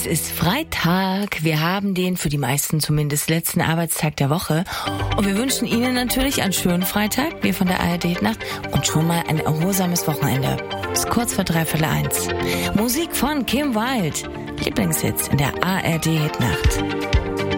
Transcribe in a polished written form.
ist Freitag. Wir haben den für die meisten zumindest letzten Arbeitstag der Woche. Und wir wünschen Ihnen natürlich einen schönen Freitag, wir von der ARD Hitnacht, und schon mal ein erholsames Wochenende. Ist kurz vor 1:03. Musik von Kim Wilde. Lieblingshits in der ARD Hitnacht.